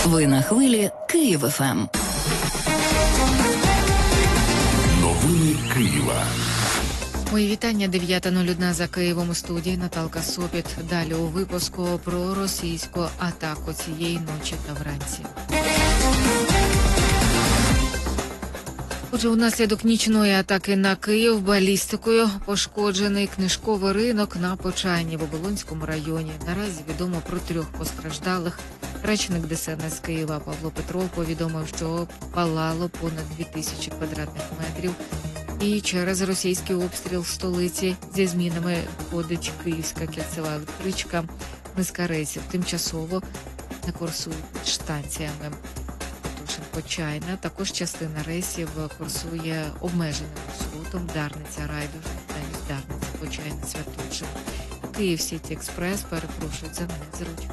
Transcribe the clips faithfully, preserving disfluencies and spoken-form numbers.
Ви на хвилі Київ еф ем. Новини Києва. Мої вітання. дев'ята нуль один за Києвом, у студії Наталка Сопіт. Далі у випуску про російську атаку цієї ночі та вранці. Отже, унаслідок нічної атаки на Київ балістикою пошкоджений книжковий ринок на Почайні в Оболонському районі. Наразі відомо про трьох постраждалих. Речник Де Се Ен Ес Києва Павло Петров повідомив, що палало понад дві тисячі квадратних метрів. І через російський обстріл столиці зі змінами ходить Київська кільцева електричка. Низка рейсів тимчасово не курсують штаціями. Почайна. Також частина рейсів курсує обмеженим маршрутом Дарниця-Райдужин та Дарниця-Почайна-Святошин. Київ Сіті Експрес перепрошують за незручно.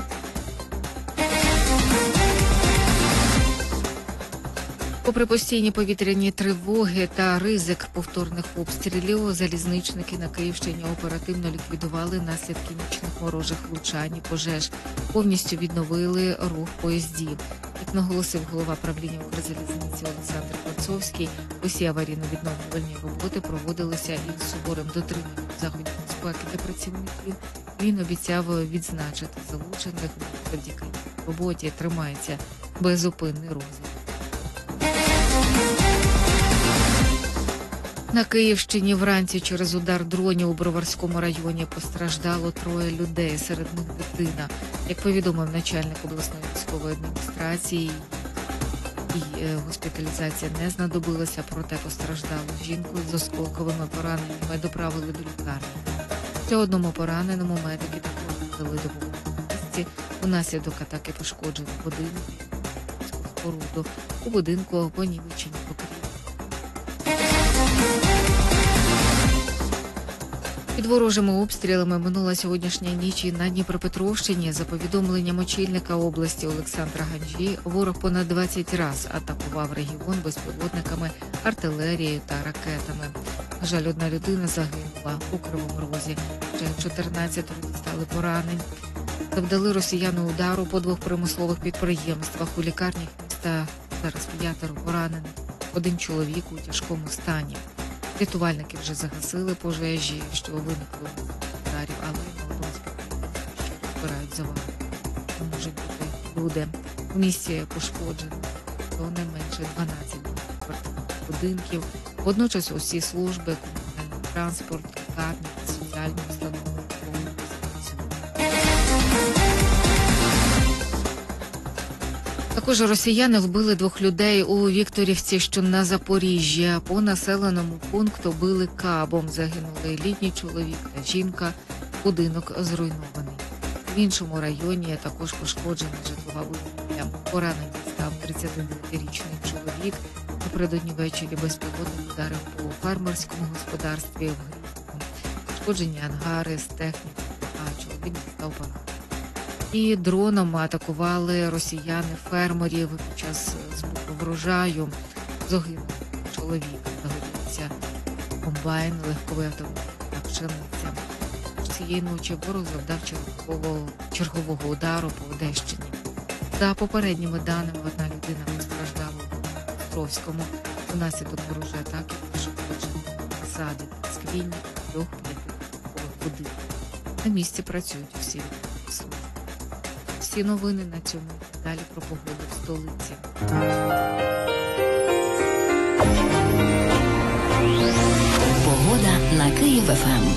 Попри постійні повітряні тривоги та ризик повторних обстрілів, залізничники на Київщині оперативно ліквідували наслідки нічних ворожих влучань і пожеж. Повністю відновили рух поїздів. Як наголосив голова правління Укрзалізниці Олександр Панцовський, усі аварійно-відновлювальні роботи проводилися із суворим дотриманням заходів безпеки для працівників. Він обіцяв відзначити залучених, завдяки роботі тримається безупинний рух. На Київщині вранці через удар дронів у Броварському районі постраждало троє людей, серед них дитина. Як повідомив начальник обласної військової адміністрації, і госпіталізація не знадобилася, проте постраждалу жінку з осколковими пораненнями доправили до лікарні. Ще одному пораненому медики також надали допомогу на місці. Унаслідок атаки пошкоджено будинок, споруду. У будинку понівечені покрівлі. Під ворожими обстрілами минула сьогоднішня ніч і на Дніпропетровщині. За повідомленням очільника області Олександра Ганжі, ворог понад двадцять раз атакував регіон безпілотниками, артилерією та ракетами. На жаль, одна людина загинула у Кривому Розі. Ще чотирнадцять стали поранені. Завдали росіяни удару по двох промислових підприємствах. У лікарнях міста зараз п'ятеро поранених, один чоловік у тяжкому стані. Рятувальники вже загасили пожежі, що виникли в ударів, але на одному з підприємств ще розбирають завали. Можуть бути люди. У місті пошкоджено то не менше дванадцять квартирних будинків. Водночас усі служби, комунальний транспорт, лікарні та соціальні установи повністю працюють. Також росіяни вбили двох людей у Вікторівці, що на Запоріжжі. По населеному пункту били кабом. Загинули літній чоловік та жінка. Будинок зруйнований. В іншому районі також пошкоджена житлова будівля. Поранений став тридцятидев'ятирічний чоловік. Напередодні ввечері безпілотник ударив по фермерському господарстві в Грівську. Пошкоджені ангари з технікою, а чоловік став поранений. І дроном атакували росіяни фермерів під час збору врожаю. Загинув чоловік, загорівся комбайн, легковий автомобіль та пшениця. Цієї ночі ворог завдав чергового, чергового удару по Одещині. За попередніми даними, одна людина постраждала у Островському. Унаслідок ворожої атаки пошкоджені фасади та скрінні трьох п'ятиповерхових будинків. На місці працюють всі служби. Всі новини на цьому. Далі про погоду в столиці. Погода на Київ еф ем.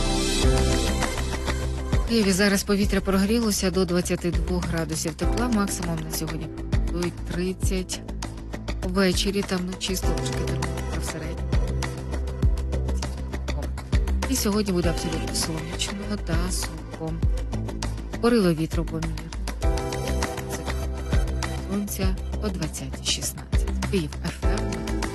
В Києві зараз повітря прогрілося до двадцяти двох градусів тепла. Максимум на сьогодні прогнозують тридцять. Ввечері та вночі стовпчики термометра в середньому. І сьогодні буде абсолютно сонячно та сухо. Пориви вітру помірні. Сонця о двадцята шістнадцять. Київ еф ем.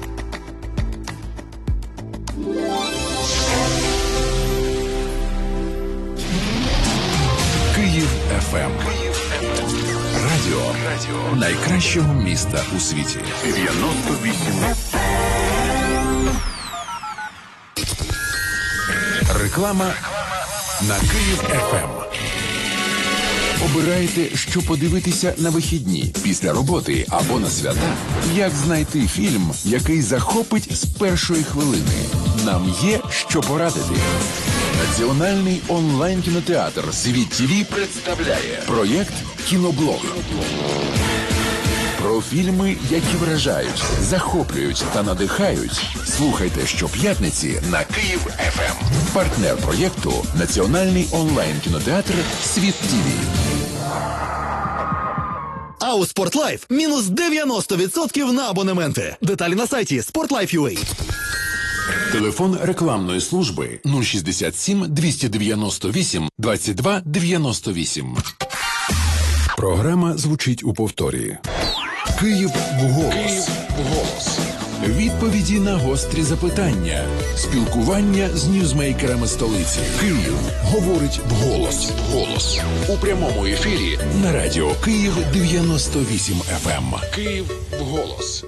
Київ еф ем. Радіо. Радіо найкращого міста у світі. дев'яносто вісім. Реклама на Київ еф ем. Обираєте, що подивитися на вихідні, після роботи або на свята? Як знайти фільм, який захопить з першої хвилини? Нам є що порадити. Національний онлайн-кінотеатр «Світ ТІВІ» представляє проєкт «Кіноблог». Про фільми, які вражають, захоплюють та надихають. Слухайте щоп'ятниці на Київ еф ем. Партнер проєкту – Національний онлайн-кінотеатр «Світ ТІВІ». А у Спортлайф мінус дев'яносто відсотків на абонементи. Деталі на сайті спортлайф крапка ю а. Телефон рекламної служби нуль шістдесят сім двісті дев'яносто вісім двадцять два дев'яносто вісім. Програма звучить у повторі. Київ вголос. Київ вголос. Відповіді на гострі запитання. Спілкування з ньюзмейкерами столиці. Київ говорить вголос. Голос. У прямому ефірі на радіо Київ дев'яносто вісім еф ем. Київ вголос.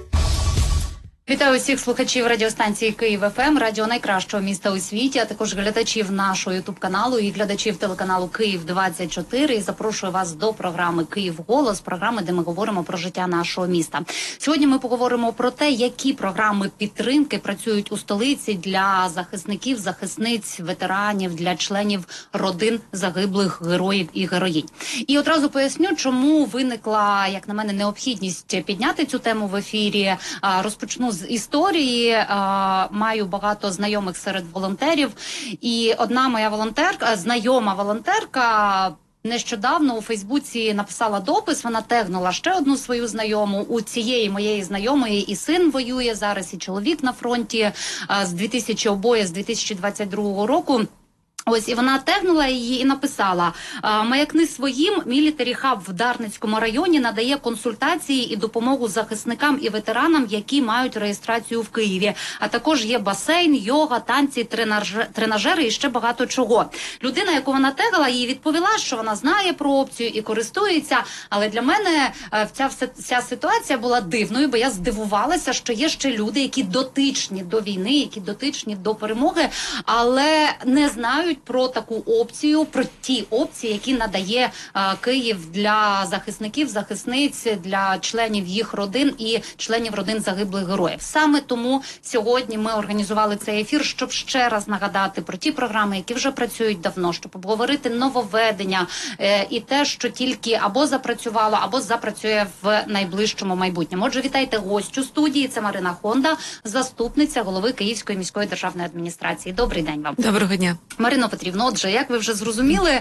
Вітаю всіх слухачів радіостанції Київ еф ем, радіо найкращого міста у світі, а також глядачів нашого ютуб-каналу і глядачів телеканалу Київ двадцять чотири. І запрошую вас до програми «Київ голос», програми, де ми говоримо про життя нашого міста. Сьогодні ми поговоримо про те, які програми підтримки працюють у столиці для захисників, захисниць, ветеранів, для членів родин загиблих героїв і героїнь. І одразу поясню, чому виникла, як на мене, необхідність підняти цю тему в ефірі. Розпочну з історії. Маю багато знайомих серед волонтерів. І одна моя волонтерка, знайома волонтерка, нещодавно у Фейсбуці написала допис, вона тегнула ще одну свою знайому. У цієї моєї знайомої і син воює зараз, і чоловік на фронті з дві тисячі обоє з дві тисячі двадцять другого року. Ось, і вона тегнула її і написала: «Маякни своїм, Military Hub в Дарницькому районі надає консультації і допомогу захисникам і ветеранам, які мають реєстрацію в Києві. А також є басейн, йога, танці, тренажери і ще багато чого». Людина, яку вона тегала, їй відповіла, що вона знає про опцію і користується. Але для мене ця вся ситуація була дивною, бо я здивувалася, що є ще люди, які дотичні до війни, які дотичні до перемоги, але не знають про таку опцію, про ті опції, які надає а, Київ для захисників, захисниць, для членів їх родин і членів родин загиблих героїв. Саме тому сьогодні ми організували цей ефір, щоб ще раз нагадати про ті програми, які вже працюють давно, щоб обговорити нововведення е, і те, що тільки або запрацювало, або запрацює в найближчому майбутньому. Отже, вітайте гостю студії. Це Марина Хонда, заступниця голови Київської міської державної адміністрації. Добрий день вам. Доброго дня. Марино Петрівно, отже, як ви вже зрозуміли,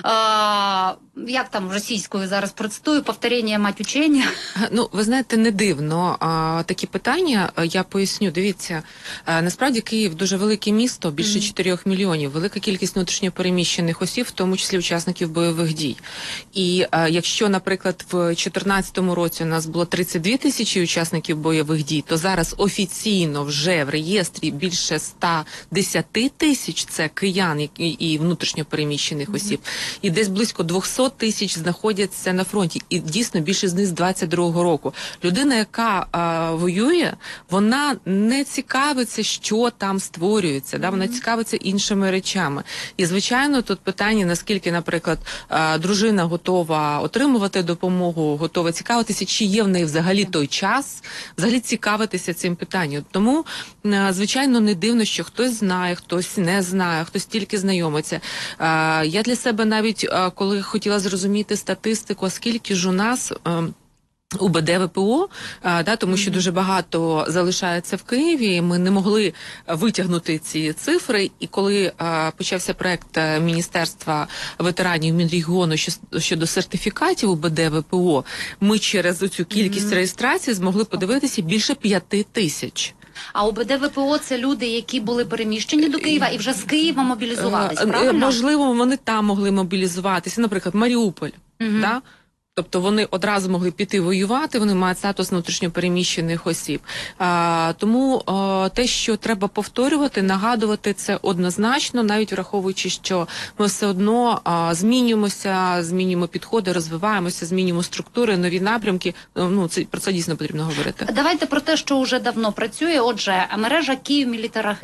а, як там російською зараз процитую, повторення мать учення? Ну, ви знаєте, не дивно а, такі питання, я поясню. Дивіться, а, насправді Київ дуже велике місто, більше mm. чотирьох мільйонів, велика кількість внутрішньопереміщених осіб, в тому числі учасників бойових дій. І а, якщо, наприклад, в дві тисячі чотирнадцятому році у нас було тридцять дві тисячі учасників бойових дій, то зараз офіційно вже в реєстрі більше ста десяти тисяч, це киян і, і внутрішньопереміщених mm-hmm. осіб. І десь близько двісті тисяч знаходяться на фронті. І дійсно більше з них з двадцять другого року. Людина, яка а, воює, вона не цікавиться, що там створюється. Mm-hmm. Да? Вона цікавиться іншими речами. І, звичайно, тут питання, наскільки, наприклад, а, дружина готова отримувати допомогу, готова цікавитися, чи є в неї взагалі той час, взагалі цікавитися цим питанням. Тому, а, звичайно, не дивно, що хтось знає, хтось не знає, хтось тільки знайомиться. А, я для себе навіть, а, коли хотіла зрозуміти статистику, скільки ж у нас а, у Б Д В П О, а, да, тому що дуже багато залишається в Києві, ми не могли витягнути ці цифри, і коли а, почався проект Міністерства ветеранів Мінрегіону щодо сертифікатів у Б Д В П О, ми через цю кількість mm-hmm. реєстрацій змогли подивитися більше п'яти тисяч. А у Б Д В П О це люди, які були переміщені до Києва і вже з Києва мобілізувалися, правильно? Можливо, вони там могли мобілізуватися, наприклад, Маріуполь, mm-hmm. да? Тобто вони одразу могли піти воювати, вони мають статус внутрішньопереміщених осіб. А, тому а, те, що треба повторювати, нагадувати це однозначно, навіть враховуючи, що ми все одно а, змінюємося, змінюємо підходи, розвиваємося, змінюємо структури, нові напрямки. Ну, це, про це дійсно потрібно говорити. Давайте про те, що вже давно працює. Отже, мережа Київ Military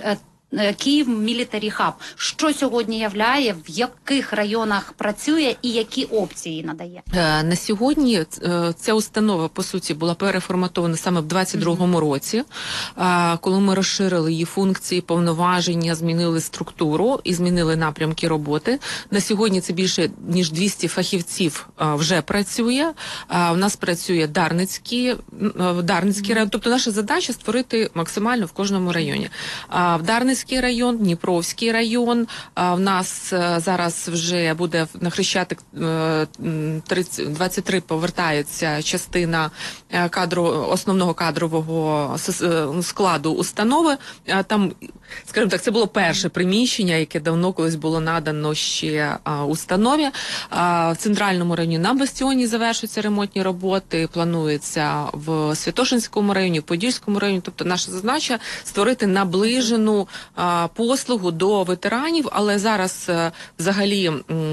Київ Мілітарі Хаб. Що сьогодні являє, в яких районах працює і які опції надає? На сьогодні ця установа, по суті, була переформатована саме в двадцять другому році, коли ми розширили її функції, повноваження, змінили структуру і змінили напрямки роботи. На сьогодні це більше ніж двісті фахівців вже працює. У нас працює Дарницький, Дарницький район. Тобто наша задача створити максимально в кожному районі. В Дарницький район, Дніпровський район. В нас зараз вже буде на Хрещатик двадцять три повертається частина кадру, основного кадрового складу установи. Там, скажімо так, це було перше приміщення, яке давно колись було надано ще установі. В центральному районі на Бастіоні завершуються ремонтні роботи, планується в Святошинському районі, в Подільському районі. Тобто наша задача створити наближену послугу до ветеранів, але зараз взагалі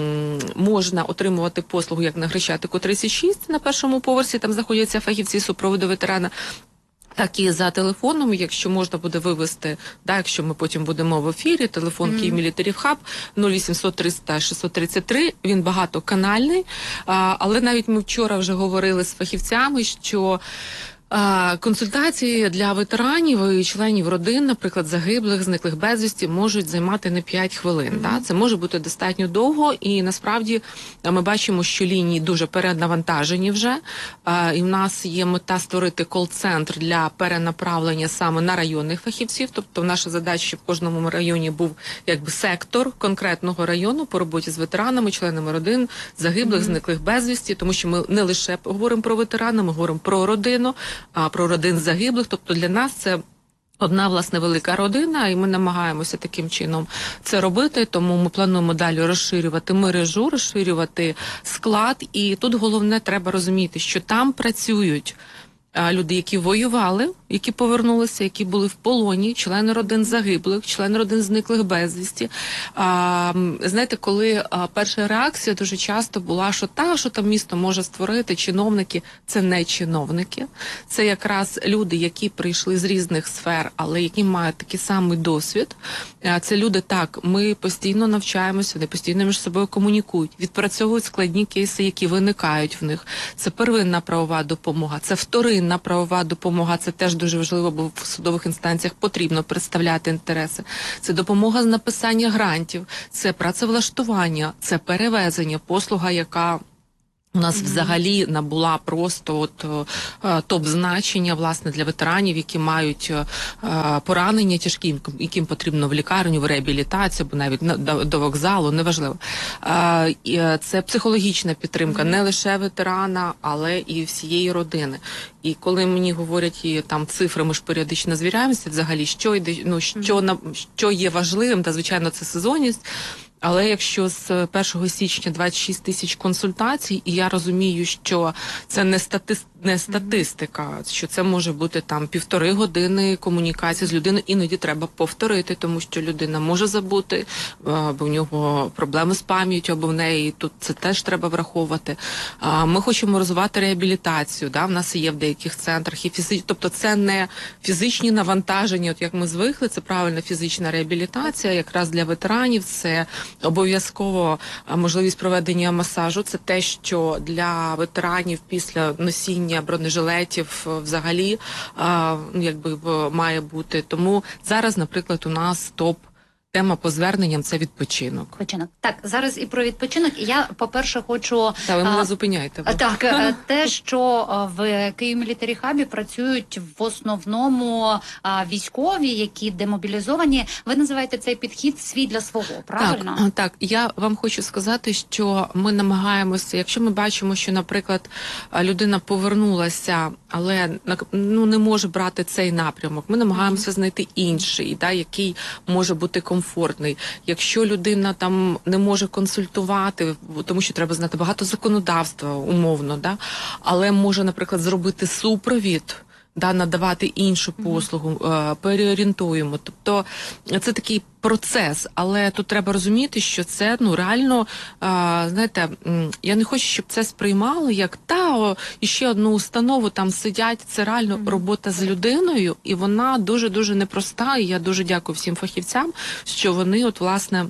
можна отримувати послугу як на Хрещатику тридцять шість на першому поверсі, там знаходяться фахівці супроводу ветерана, так і за телефоном, якщо можна буде вивести, да, якщо ми потім будемо в ефірі, телефон mm-hmm. Київ Мілітарі Хаб нуль вісімсот триста шістсот тридцять три, він багатоканальний, а, але навіть ми вчора вже говорили з фахівцями, що консультації для ветеранів і членів родин, наприклад, загиблих, зниклих безвісті, можуть займати не п'ять хвилин. Mm-hmm. Да? Це може бути достатньо довго, і насправді ми бачимо, що лінії дуже перенавантажені вже. І в нас є мета створити кол-центр для перенаправлення саме на районних фахівців. Тобто наша задача, щоб в кожному районі був якби сектор конкретного району по роботі з ветеранами, членами родин, загиблих, mm-hmm. зниклих безвісті, тому що ми не лише говоримо про ветерана, ми говоримо про родину, а про родин загиблих. Тобто для нас це одна, власне, велика родина, і ми намагаємося таким чином це робити, тому ми плануємо далі розширювати мережу, розширювати склад, і тут головне, треба розуміти, що там працюють люди, які воювали, які повернулися, які були в полоні, члени родин загиблих, члени родин зниклих безвісті. А, знаєте, коли а, перша реакція дуже часто була, що та, що там місто може створити, чиновники, це не чиновники. Це якраз люди, які прийшли з різних сфер, але які мають такий самий досвід. А, це люди, так, ми постійно навчаємося, вони постійно між собою комунікують, відпрацьовують складні кейси, які виникають в них. Це первинна правова допомога, це вторинна правова допомога, це теж дуже важливо, бо в судових інстанціях потрібно представляти інтереси. Це допомога з написання грантів, це працевлаштування, це перевезення, послуга, яка у нас mm-hmm. взагалі набула просто от е, топ-значення, власне, для ветеранів, які мають е, поранення тяжкі, яким потрібно в лікарню, в реабілітацію, або навіть на, до, до вокзалу, неважливо. Е, е, це психологічна підтримка mm-hmm. не лише ветерана, але і всієї родини. І коли мені говорять і там цифри, ми ж періодично звіряємося взагалі, що йде, ну, що, mm-hmm. на, що є важливим, та, звичайно, це сезонність. Але якщо з першого січня двадцять шість тисяч консультацій, і я розумію, що це не стати... не статистика, що це може бути там півтори години комунікації з людиною, іноді треба повторити, тому що людина може забути, бо в нього проблеми з пам'яттю, або в неї тут це теж треба враховувати. Ми хочемо розвивати реабілітацію, да? В нас є в деяких центрах і фізичні, тобто це не фізичні навантаження, от як ми звикли, це правильна фізична реабілітація, якраз для ветеранів, це обов'язково можливість проведення масажу, це те, що для ветеранів після носіння бронежилетів взагалі а, якби має бути. Тому зараз, наприклад, у нас топ тема по зверненням – це відпочинок. Відпочинок. Так, зараз і про відпочинок. Я, по-перше, хочу... Та ви мене зупиняєте. Бо. Так, те, що в Київ Мілітарі Хабі працюють в основному військові, які демобілізовані. Ви називаєте цей підхід «свій для свого», правильно? Так, так. Я вам хочу сказати, що ми намагаємося, якщо ми бачимо, що, наприклад, людина повернулася, але ну, не може брати цей напрямок, ми намагаємося знайти інший, да, який може бути комфортний. комфортний. Якщо людина там не може консультувати, тому що треба знати багато законодавства, умовно, да? Але може, наприклад, зробити супровід да, надавати іншу послугу, е, переорієнтуємо. Тобто це такий процес, але тут треба розуміти, що це, ну, реально, е, знаєте, я не хочу, щоб це сприймали як та, о, і ще одну установу там сидять, це реально робота з людиною, і вона дуже-дуже непроста, і я дуже дякую всім фахівцям, що вони, от, власне,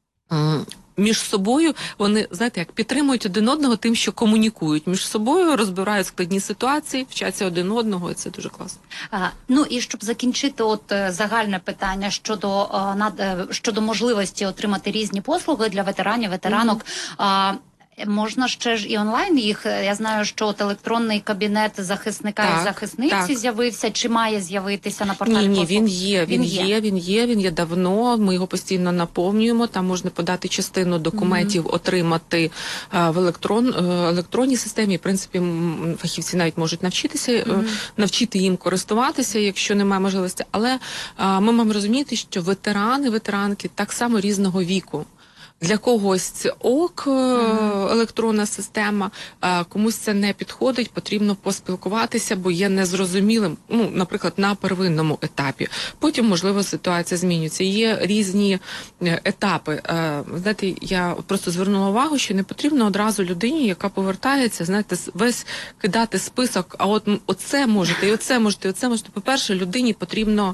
між собою, вони, знаєте, як підтримують один одного тим, що комунікують між собою, розбирають складні ситуації, вчаться один одного, і це дуже класно. А, ну і щоб закінчити от загальне питання щодо, а, над, щодо можливості отримати різні послуги для ветеранів, ветеранок, mm-hmm. а, можна ще ж і онлайн їх. Я знаю, що от електронний кабінет захисника так, і захисниці так. з'явився. Чи має з'явитися на порталі? Ні, ні, послуг? він є, він, він є. є, він є, він є давно. Ми його постійно наповнюємо. Там можна подати частину документів, mm-hmm. отримати а, в електрон, електронній системі. В принципі, фахівці навіть можуть навчитися, mm-hmm. навчити їм користуватися, якщо немає можливості. Але а, ми маємо розуміти, що ветерани, ветеранки так само різного віку. Для когось це ок, mm-hmm. електронна система, комусь це не підходить, потрібно поспілкуватися, бо є незрозумілим, ну, наприклад, на первинному етапі. Потім, можливо, ситуація змінюється. Є різні етапи. Знаєте, я просто звернула увагу, що не потрібно одразу людині, яка повертається, знаєте, весь кидати список, а от оце можете, і оце можете, і оце можете. По-перше, людині потрібно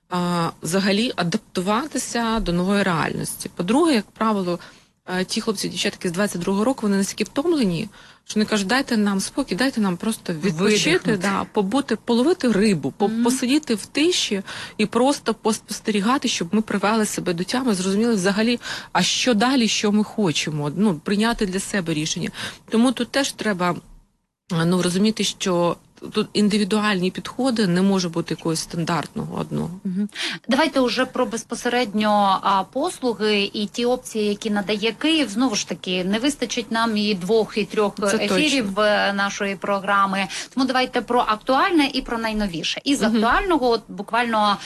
А, взагалі адаптуватися до нової реальності. По-друге, як правило, ті хлопці, дівчатки з двадцять другого року, вони настільки втомлені, що вони кажуть, дайте нам спокій, дайте нам просто відпочити, да, побути, половити рибу, mm-hmm. посидіти в тиші і просто поспостерігати, щоб ми привели себе до тями, зрозуміли взагалі, а що далі, що ми хочемо, ну, прийняти для себе рішення. Тому тут теж треба, ну, розуміти, що тут індивідуальні підходи, не може бути якогось стандартного одного. Угу. Давайте вже про безпосередньо а, послуги і ті опції, які надає Київ. Знову ж таки, не вистачить нам і двох, і трьох Це ефірів точно. Нашої програми. Тому давайте про актуальне і про найновіше. І з угу. актуального, от, буквально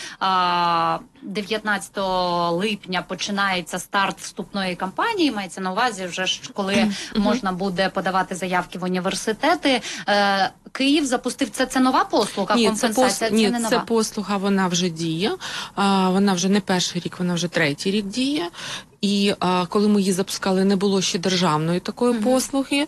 а, дев'ятнадцятого липня починається старт вступної кампанії. Мається на увазі вже, коли угу. можна буде подавати заявки в університети. Е, Київ запустив, це, це нова послуга, ні, компенсація, це, пос... це ні, не нова? Це послуга, вона вже діє, а, вона вже не перший рік, вона вже третій рік діє. І а, коли ми її запускали, не було ще державної такої uh-huh. послуги.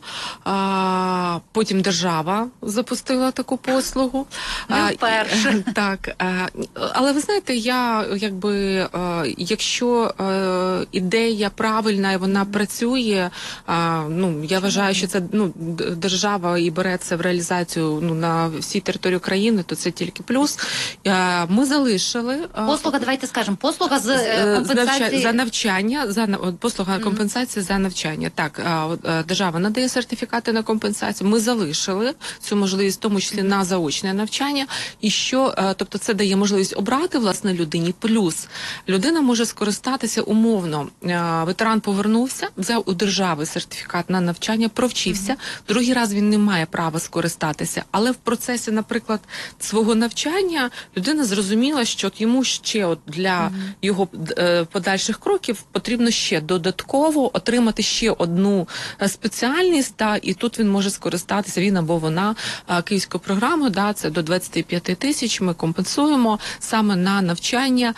А, потім держава запустила таку послугу. Не вперше. А, так. А, але ви знаєте, я якби, а, якщо а, ідея правильна і вона працює, а, ну, я вважаю, що це, ну, держава і бере це в реалізацію, ну, на всій території країни, то це тільки плюс. А, ми залишили... Послуга, давайте скажемо, послуга з компенсації... За навчання. За послуга компенсації mm-hmm. за навчання. Так, держава надає сертифікати на компенсацію. Ми залишили цю можливість, в тому числі mm-hmm. на заочне навчання. І що, тобто, це дає можливість обрати власне людині. Плюс людина може скористатися умовно. Ветеран повернувся, взяв у держави сертифікат на навчання, провчився. Mm-hmm. Другий раз він не має права скористатися. Але в процесі, наприклад, свого навчання людина зрозуміла, що от йому ще от для mm-hmm. його е, подальших кроків потрібно ще додатково отримати ще одну спеціальність, та, і тут він може скористатися, він або вона, київською програмою, да, це до двадцять п'ять тисяч ми компенсуємо саме на навчання.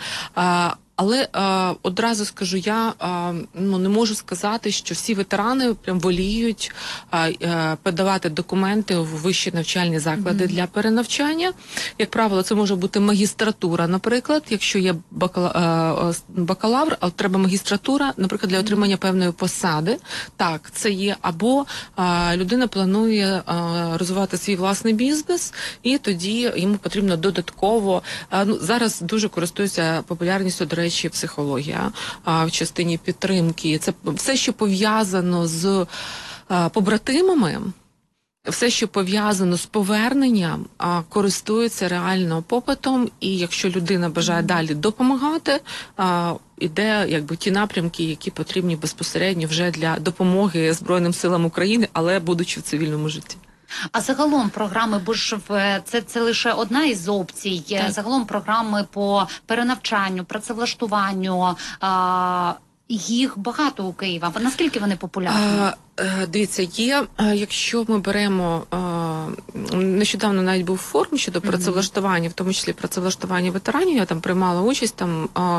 Але е, одразу скажу, я е, ну, не можу сказати, що всі ветерани прям воліють е, е, подавати документи в вищі навчальні заклади mm-hmm. для перенавчання. Як правило, це може бути магістратура, наприклад, якщо є бакала, е, бакалавр, а треба магістратура, наприклад, для отримання певної посади. Так, це є. Або е, людина планує е, розвивати свій власний бізнес, і тоді йому потрібно додатково, е, ну, зараз дуже користуються популярністю, до речі, психологія а, в частині підтримки. Це все, що пов'язано з а, побратимами, все, що пов'язано з поверненням, а, користується реально попитом, і якщо людина бажає mm-hmm. далі допомагати, а, іде якби ті напрямки, які потрібні безпосередньо вже для допомоги Збройним силам України, але будучи в цивільному житті. А загалом програми, бо ж це, це лише одна із опцій, так. Загалом програми по перенавчанню, працевлаштуванню, а, їх багато у Києва. Наскільки вони популярні? А, дивіться, є, якщо ми беремо а, нещодавно навіть був форум щодо mm-hmm. працевлаштування, в тому числі працевлаштування ветеранів. Я там приймала участь там а,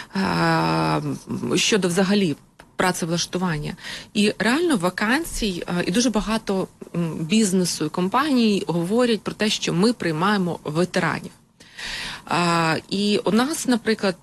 а, щодо взагалі працевлаштування. І реально вакансій, і дуже багато бізнесу і компаній говорять про те, що ми приймаємо ветеранів. А, і у нас, наприклад,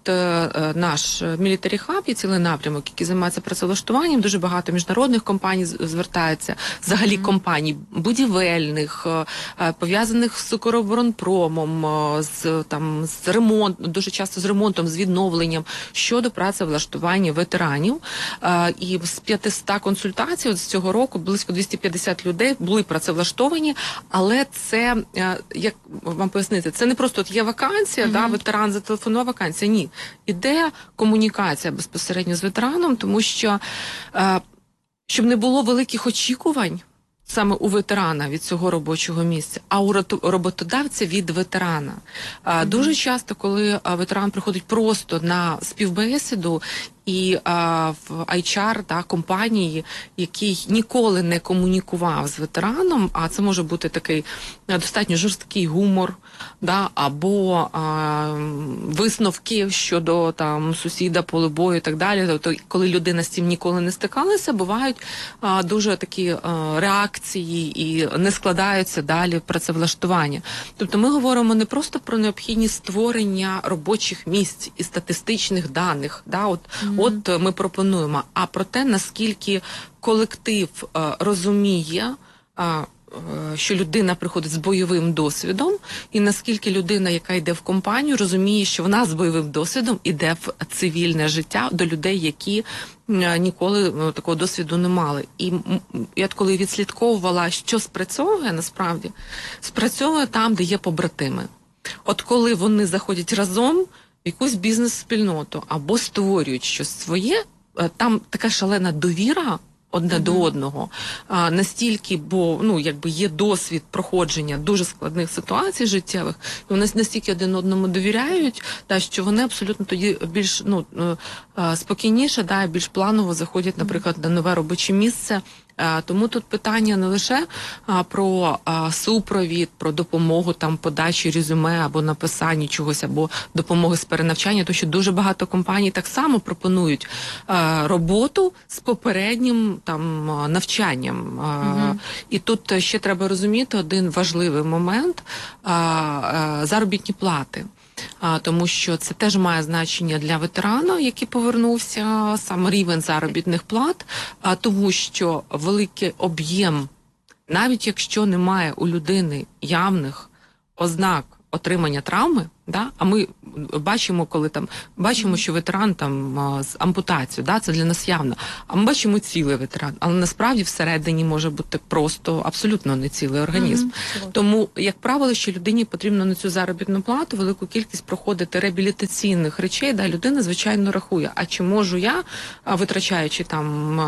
наш Military Hub є цілий напрямок, який займається працевлаштуванням. Дуже багато міжнародних компаній звертається, взагалі mm-hmm. компаній будівельних, пов'язаних з Укроборонпромом, з там з ремонтом, дуже часто з ремонтом, з відновленням щодо працевлаштування ветеранів. А, і з п'ятисот консультацій от з цього року близько двісті п'ятдесят людей були працевлаштовані, але це, як вам пояснити, це не просто от є вакансія, mm-hmm. да, ветеран зателефонував, вакансія. Ні. Іде комунікація безпосередньо з ветераном, тому що, е, щоб не було великих очікувань саме у ветерана від цього робочого місця, а у роботодавця від ветерана. Mm-hmm. Дуже часто, коли ветеран приходить просто на співбесіду, і а, в ейч ар да, компанії, який ніколи не комунікував з ветераном, а це може бути такий достатньо жорсткий гумор, да, або а, висновки щодо там сусіда, поле бою і так далі. Тобто, коли людина з цим ніколи не стикалася, бувають а, дуже такі а, реакції і не складаються далі працевлаштування. Тобто ми говоримо не просто про необхідність створення робочих місць і статистичних даних, да, от От ми пропонуємо, а про те, наскільки колектив е, розуміє, е, е, що людина приходить з бойовим досвідом, і наскільки людина, яка йде в компанію, розуміє, що вона з бойовим досвідом йде в цивільне життя до людей, які е, ніколи е, такого досвіду не мали. І я коли відслідковувала, що спрацьовує насправді, спрацьовує там, де є побратими. От коли вони заходять разом, якусь бізнес-спільноту або створюють щось своє, там така шалена довіра одне mm-hmm. до одного, а, настільки, бо ну якби є досвід проходження дуже складних ситуацій життєвих, і вони настільки один одному довіряють, та що вони абсолютно тоді більш ну спокійніше, да, більш планово заходять, наприклад, на нове робоче місце. Тому тут питання не лише а, про а, супровід, про допомогу там подачі резюме або написанні чогось, або допомоги з перенавчання, тому що дуже багато компаній так само пропонують а, роботу з попереднім там навчанням. А, угу. І тут ще треба розуміти один важливий момент а, а, заробітні плати. А, тому що це теж має значення для ветерана, який повернувся, саме рівень заробітних плат, а, тому що великий об'єм, навіть якщо немає у людини явних ознак отримання травми, да, а ми бачимо, коли там бачимо, що ветеран там а, з ампутацією, да, це для нас явно. А ми бачимо цілий ветеран, але насправді всередині може бути просто абсолютно не цілий організм. Mm-hmm. Тому, як правило, що людині потрібно на цю заробітну плату велику кількість проходити реабілітаційних речей, да, людина звичайно рахує, а чи можу я, витрачаючи там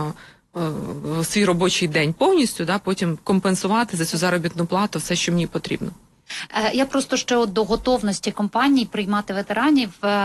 а, свій робочий день повністю, да, потім компенсувати за цю заробітну плату все, що мені потрібно. Я просто ще от до готовності компаній приймати ветеранів.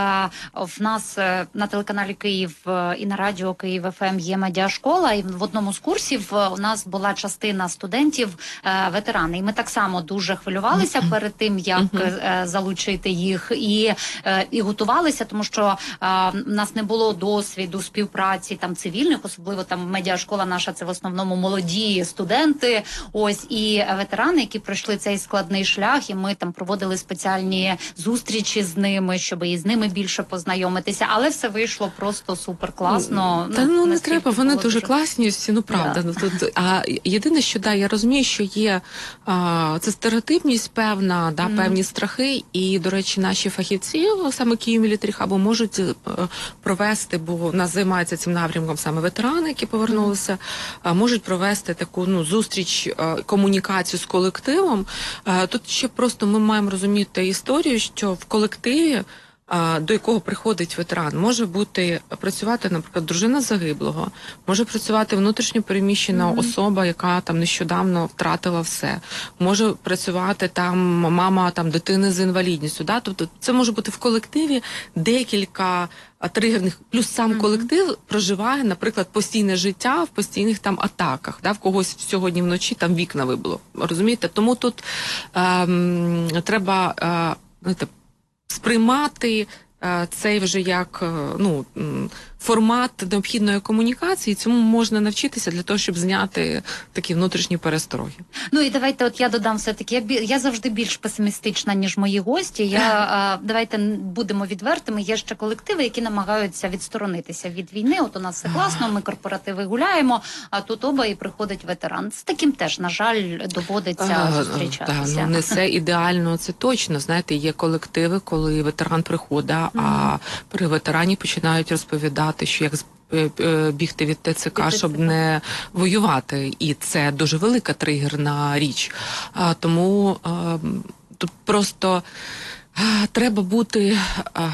В нас на телеканалі Київ і на радіо Київ еф ем є медіашкола, і в одному з курсів у нас була частина студентів ветерани. І ми так само дуже хвилювалися mm-hmm. перед тим, як mm-hmm. залучити їх, і, і готувалися, тому що в нас не було досвіду співпраці там цивільних, особливо там медіашкола наша, це в основному молоді студенти, ось, і ветерани, які пройшли цей складний шлях. І ми там проводили спеціальні зустрічі з ними, щоб і з ними більше познайомитися. Але все вийшло просто супер класно. Та ну, ну не треба, вони дуже, дуже класні всі, ну правда. Да. Ну, тут, а єдине, що да, я розумію, що є а, це стереотипність певна, да, mm. певні страхи. І, до речі, наші фахівці, саме Київ Military Hub, можуть а, провести, бо в нас займаються цим напрямком саме ветерани, які повернулися, mm. а, можуть провести таку ну зустріч, а, комунікацію з колективом. А, тут ще просто ми маємо розуміти історію, що в колективі, а, до якого приходить ветеран, може бути працювати, наприклад, дружина загиблого, може працювати внутрішньо переміщена mm-hmm. особа, яка там нещодавно втратила все, може працювати там мама там дитини з інвалідністю. Да? Тобто це може бути в колективі декілька тригерних, плюс сам mm-hmm. колектив проживає, наприклад, постійне життя в постійних там атаках, да, в когось сьогодні вночі там вікна вибило, розумієте? Тому тут ем, треба е, знаєте, сприймати е, цей вже як е, ну, формат необхідної комунікації, цьому можна навчитися для того, щоб зняти такі внутрішні перестороги. Ну і давайте, от я додам все-таки, я, бі, я завжди більш песимістична, ніж мої гості. Я, а, давайте будемо відвертими, є ще колективи, які намагаються відсторонитися від війни. От у нас все класно, ми корпоративи гуляємо, а тут оба і приходить ветеран. З таким теж, на жаль, доводиться а, зустрічатися. Так, ну не все ідеально, це точно. Знаєте, є колективи, коли ветеран приходить, mm-hmm. а при ветерані починають розповідати, що як бігти від ТЦК, від щоб ТЦК. Не воювати. І це дуже велика тригерна річ. А, тому а, тут просто а, треба бути а,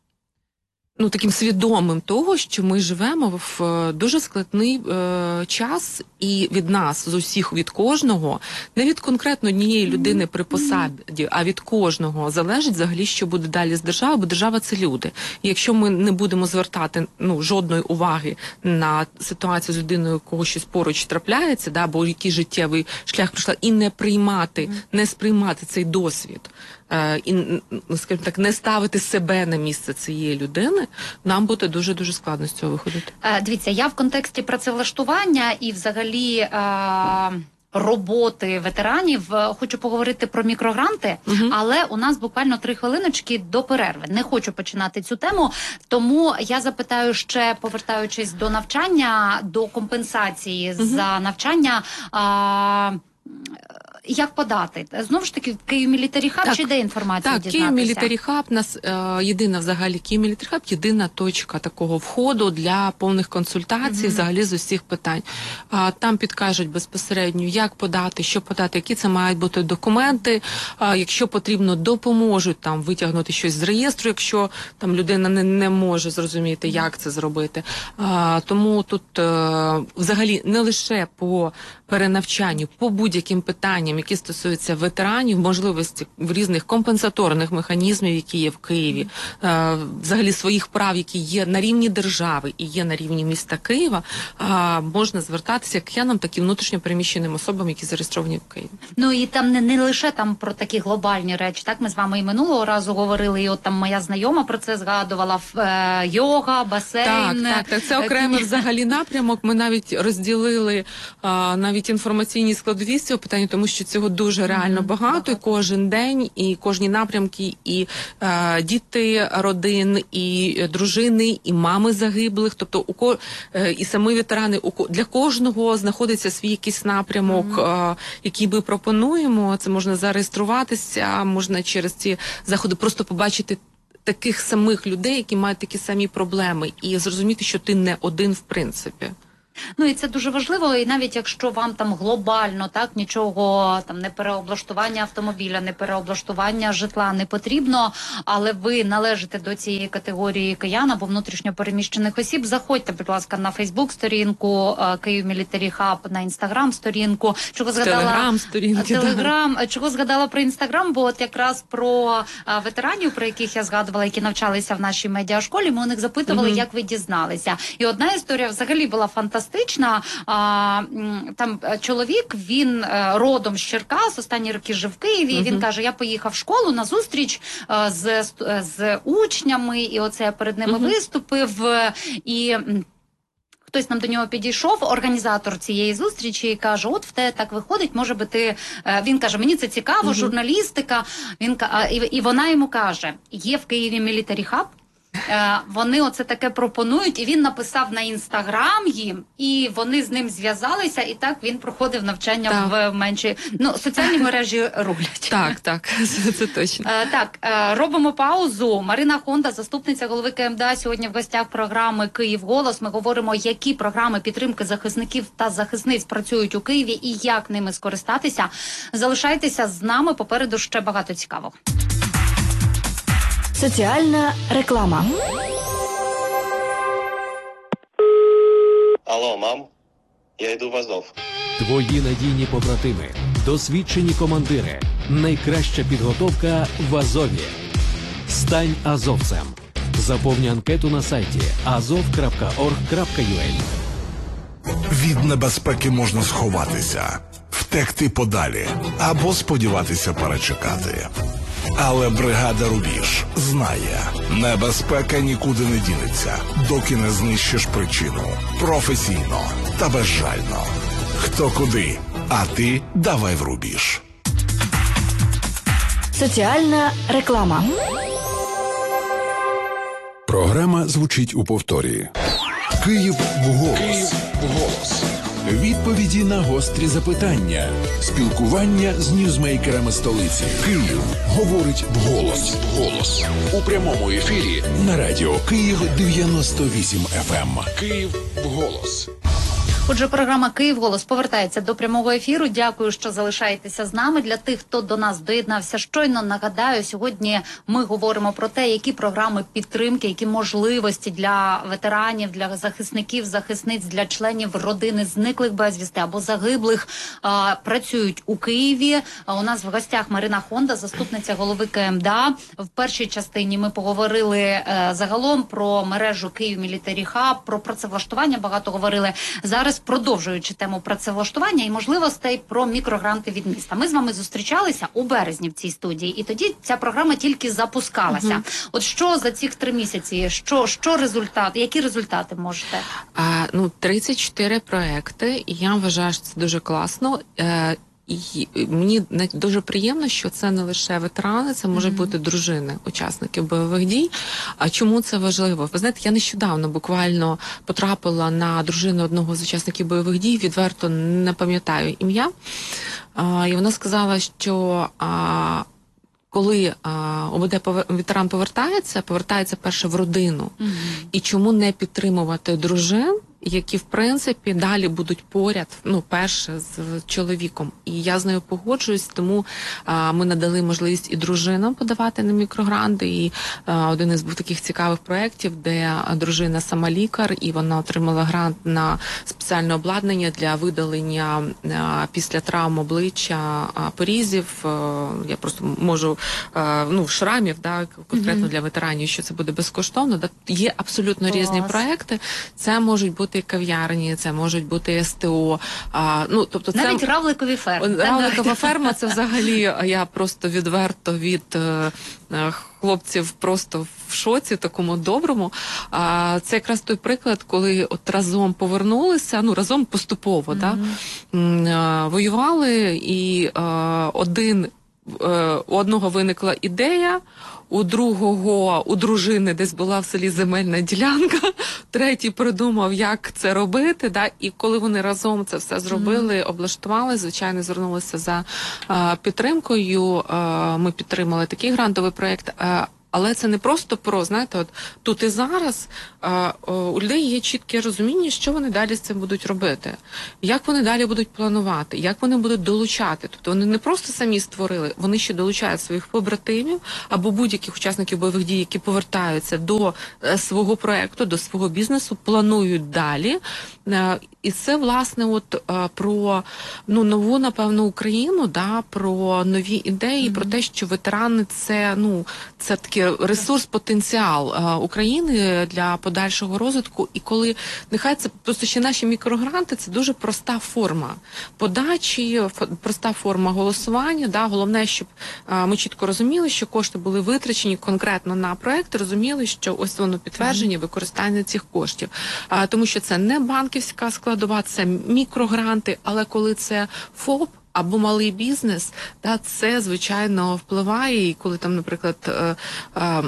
ну, таким свідомим того, що ми живемо в дуже складний е, час, і від нас, з усіх, від кожного, не від конкретно однієї людини при посаді, а від кожного залежить взагалі, що буде далі з державою, бо держава – це люди. І якщо ми не будемо звертати ну, жодної уваги на ситуацію з людиною, у кого щось поруч трапляється, да, або який життєвий шлях пройшла, і не приймати, не сприймати цей досвід, е, і, скажімо так, не ставити себе на місце цієї людини, нам буде дуже-дуже складно з цього виходити. Е, дивіться, я в контексті працевлаштування і взагалі е, роботи ветеранів е, хочу поговорити про мікрогранти, угу. але у нас буквально три хвилиночки до перерви. Не хочу починати цю тему, тому я запитаю ще, повертаючись до навчання, до компенсації угу. за навчання, е, як подати? Знову ж таки, Київ Мілітарі Хаб чи де інформацію так, дізнатися? Так, Київ Мілітарі Хаб, нас е, єдина взагалі, Київ Мілітарі Хаб, єдина точка такого входу для повних консультацій, mm-hmm. взагалі з усіх питань. А, там підкажуть безпосередньо, як подати, що подати, які це мають бути документи, а, якщо потрібно, допоможуть там витягнути щось з реєстру, якщо там людина не, не може зрозуміти, як це зробити. А, тому тут е, взагалі не лише по перенавчанню, по будь-яким питанням, які стосуються ветеранів, можливості в різних компенсаторних механізмів, які є в Києві, е, взагалі своїх прав, які є на рівні держави і є на рівні міста Києва, е, можна звертатися як киянам, так і внутрішньо переміщеним особам, які зареєстровані в Києві. Ну і там не, не лише там про такі глобальні речі, так? Ми з вами і минулого разу говорили, і от там моя знайома про це згадувала, е, йога, басейн. Так, так, так, це окремий взагалі напрямок. Ми навіть розділили е, навіть інформаційні складові з цього питання, тому що цього дуже реально mm-hmm. багато, і кожен день, і кожні напрямки, і е, діти родин, і дружини, і мами загиблих, тобто у ко е, і самі ветерани, у для кожного знаходиться свій якийсь напрямок, mm-hmm. е, який ми пропонуємо. Це можна зареєструватися, можна через ці заходи просто побачити таких самих людей, які мають такі самі проблеми, і зрозуміти, що ти не один в принципі. Ну і це дуже важливо, і навіть якщо вам там глобально так нічого, там не переоблаштування автомобіля, не переоблаштування житла не потрібно, але ви належите до цієї категорії киян або внутрішньо переміщених осіб, заходьте, будь ласка, на Фейсбук-сторінку Київ Мілітарі Хаб, на Інстаграм-сторінку. Чого згадала Телеграм-сторінки. Телеграм. Да. Чого згадала про Інстаграм, бо от якраз про а, ветеранів, про яких я згадувала, які навчалися в нашій медіашколі, ми у них запитували, mm-hmm. як ви дізналися. І одна історія взагалі була фантастична. А, там чоловік, він родом з Черкас, останні роки жив в Києві, uh-huh. він каже, я поїхав в школу на зустріч а, з, з учнями, і оце я перед ними uh-huh. виступив, і хтось нам до нього підійшов, організатор цієї зустрічі, і каже, от в те так виходить, може би ти... Він каже, мені це цікаво, uh-huh. журналістика, він, і, і вона йому каже, є в Києві Мілітарі Хаб, вони оце таке пропонують, і він написав на Інстаграм їм, і вони з ним зв'язалися, і так він проходив навчання так. в меншій... Ну, соціальні мережі рулять. Так, так, це, це точно. Так, робимо паузу. Марина Хонда, заступниця голови КМДА, сьогодні в гостях програми «Київ голос». Ми говоримо, які програми підтримки захисників та захисниць працюють у Києві і як ними скористатися. Залишайтеся з нами, попереду ще багато цікавого. Соціальна реклама. Алло, мам, я йду в Азов. Твої надійні побратими, досвідчені командири, найкраща підготовка в Азові. Стань азовцем. Заповни анкету на сайті азов крапка орг крапка ю а. Від небезпеки можна сховатися, втекти подалі або сподіватися перечекати. Але бригада «Рубіж» знає, небезпека нікуди не дінеться, доки не знищиш причину. Професійно та безжально. Хто куди, а ти давай в рубіж. Соціальна реклама. Програма звучить у повторі. Київ вголос. Вголос. Відповіді на гострі запитання. Спілкування з ньюзмейкерами столиці. Київ говорить вголос. Вголос. У прямому ефірі на радіо Київ дев'яносто вісім еф ем. Київ вголос. Отже, програма «Київ голос» повертається до прямого ефіру. Дякую, що залишаєтеся з нами. Для тих, хто до нас доєднався щойно, нагадаю, сьогодні ми говоримо про те, які програми підтримки, які можливості для ветеранів, для захисників, захисниць, для членів родини зниклих безвісти або загиблих а, працюють у Києві. А у нас в гостях Марина Хонда, заступниця голови ка ем де а. В першій частині ми поговорили е, загалом про мережу Київ Мілітарі Хаб, про працевлаштування багато говорили. Зараз продовжуючи тему працевлаштування і можливостей про мікрогранти від міста. Ми з вами зустрічалися у березні в цій студії, і тоді ця програма тільки запускалася. Угу. От що за ці три місяці, що, що результати, які результати можете? А, ну, тридцять чотири проекти, і я вважаю, що це дуже класно. Е, І мені дуже приємно, що це не лише ветерани, це можуть mm-hmm. бути дружини, учасники бойових дій. А чому це важливо? Ви знаєте, я нещодавно буквально потрапила на дружину одного з учасників бойових дій, відверто не пам'ятаю ім'я. А, і вона сказала, що а, коли а, ОБД ветеран повертається, повертається перше в родину. Mm-hmm. І чому не підтримувати дружин, які, в принципі, далі будуть поряд, ну, перше, з чоловіком. І я з нею погоджуюсь, тому а, ми надали можливість і дружинам подавати на мікрогранти. І а, один із був таких цікавих проєктів, де дружина сама лікар, і вона отримала грант на спеціальне обладнання для видалення а, після травм обличчя а, порізів. А, я просто можу, а, ну, шрамів, да, конкретно mm-hmm. для ветеранів, що це буде безкоштовно. Да, є абсолютно Клас. Різні проєкти. Це можуть бути кав'ярні, це можуть бути ес те о. А, ну, тобто це... Навіть равликові ферми. Равликова ферма, це взагалі, я просто відверто від е, хлопців просто в шоці, такому доброму. А, це якраз той приклад, коли от разом повернулися, ну, разом поступово, mm-hmm. да, воювали, і е, один, е, у одного виникла ідея, у другого, у дружини десь була в селі земельна ділянка, третій придумав, як це робити, да, і коли вони разом це все зробили, mm-hmm. облаштували, звичайно, звернулися за а, підтримкою, а, ми підтримали такий грантовий проєкт, а, але це не просто про, знаєте, от тут і зараз а, у людей є чітке розуміння, що вони далі з цим будуть робити, як вони далі будуть планувати, як вони будуть долучати. Тобто вони не просто самі створили, вони ще долучають своїх побратимів або будь-яких учасників бойових дій, які повертаються до е, свого проекту, до свого бізнесу, планують далі. Е, і це, власне, от е, про, ну, нову, напевно, Україну, да, про нові ідеї, mm-hmm. про те, що ветерани – це, ну, це такий ресурс, потенціал е, України для подальшого розвитку. І коли, нехай це просто ще наші мікрогранти, це дуже проста форма подачі, проста форма голосування. Да? Головне, щоб е, ми чітко розуміли, що кошти були витрачені конкретно на проект, розуміли, що ось воно підтвердження mm-hmm. використання цих коштів. Е, тому що це не банківська складова, це мікрогранти, але коли це ФОП, або малий бізнес, да, це, звичайно, впливає. І коли там, наприклад, е, е,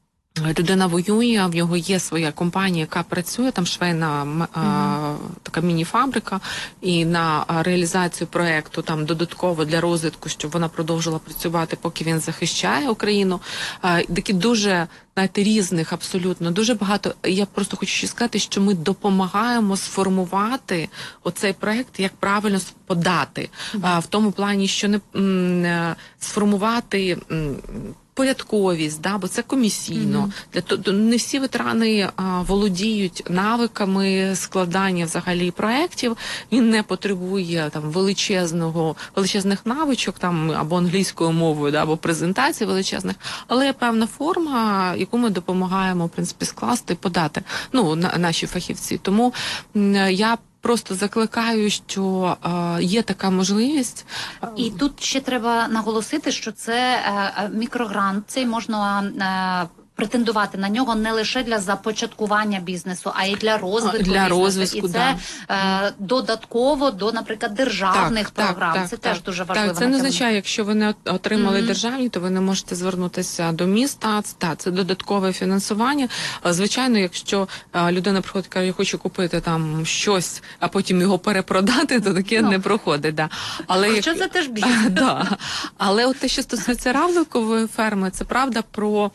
людина воює, в нього є своя компанія, яка працює, там швейна mm-hmm. е, така міні-фабрика, і на реалізацію проєкту там додатково для розвитку, щоб вона продовжила працювати, поки він захищає Україну. Е, такі дуже, знаєте, різних абсолютно, дуже багато. Я просто хочу ще сказати, що ми допомагаємо сформувати оцей проєкт, як правильно подати. Mm-hmm. Е, в тому плані, що не м, сформувати м, упорядковість, да, бо це комісійно. Mm-hmm. Для то, не всі ветерани а, володіють навиками складання взагалі проєктів. Він не потребує там величезного, величезних навичок, там або англійською мовою, да, або презентації величезних, але є певна форма, яку ми допомагаємо, в принципі, скласти і подати. Ну, на, наші фахівці. Тому м, я просто закликаю, що е, є така можливість. І тут ще треба наголосити, що це е, мікрогрант, цей можна е, претендувати на нього не лише для започаткування бізнесу, а й для розвитку для бізнесу. розвитку, і це да. е, додатково до, наприклад, державних так, програм. Так, це так, теж дуже важливо. Так, це не означає, якщо ви не отримали mm-hmm. державні, то ви не можете звернутися до міста. Так, це додаткове фінансування. Звичайно, якщо людина приходить і каже, я хочу купити там щось, а потім його перепродати, то таке no. не проходить. Да. Але Хоча як... це теж бізнес. да. Але от те, що стосується равликової ферми, це правда про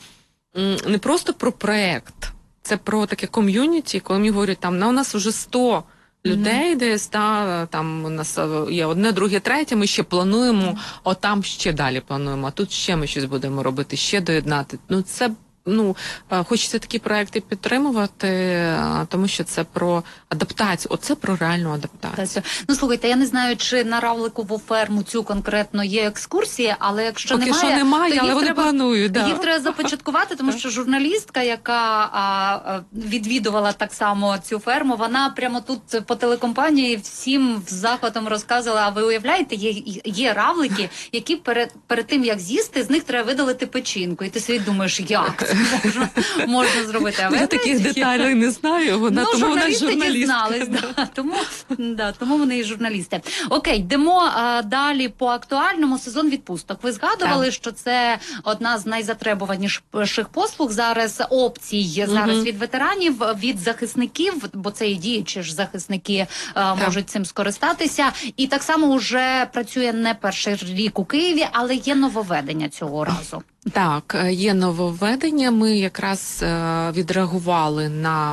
не просто про проект, це про таке ком'юніті, коли мені говорять, там, на у нас вже сто людей mm-hmm. десь, та, там у нас є одне, друге, третє, ми ще плануємо, mm-hmm. отам ще далі плануємо, а тут ще ми щось будемо робити, ще доєднати. Ну, це, ну, хочеться такі проекти підтримувати, тому що це про адаптацію, оце про реальну адаптацію. Ну, слухайте, я не знаю, чи на равликову ферму цю конкретно є екскурсії, але якщо Поки немає, що немає, то але їх вони треба, планують, да. їх треба започаткувати, тому що журналістка, яка а, відвідувала так само цю ферму, вона прямо тут по телекомпанії всім з захватом розказувала, а ви уявляєте, є, є равлики, які перед, перед тим, як з'їсти, з них треба видалити печінку. І ти собі думаєш, як це можна, можна зробити? А ви я таких деталей не знаю, вона, ну, тому вона журналісти дізнались, да, тому, да, тому вони і журналісти. Окей, йдемо а, далі по актуальному. Сезон відпусток. Ви згадували, так. що це одна з найзатребуваніших послуг зараз, опцій зараз угу. від ветеранів, від захисників, бо це і діючі ж захисники а, можуть цим скористатися. І так само вже працює не перший рік у Києві, але є нововведення цього разу. Так, є нововведення. Ми якраз е, відреагували на